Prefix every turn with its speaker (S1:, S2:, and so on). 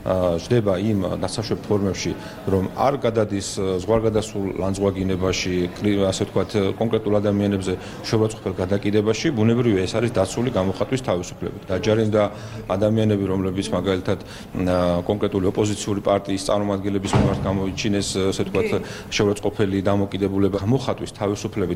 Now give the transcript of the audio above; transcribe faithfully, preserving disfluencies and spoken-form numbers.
S1: ჯდება იმ დასაშვებ ფორმებში, რომ არ გადადის ზღვარგადასულ ლანძღვაგინებაში, ასე ვთქვათ, კონკრეტულ ადამიანებზე შეურაცხყოფელ გადაკიდებაში, ბუნებრივია ეს არის დაცული გამოხატვის თავისუფლებით. დაჯარიმდა ადამიანები, რომლებიც მაგალითად კონკრეტული ოპოზიციური პარტიის წარმომადგენლების მიმართ გამოიჩინეს, ასე ვთქვათ, შეურაცხყოფელი დამოკიდებულება გამოხატვის თავისუფლებით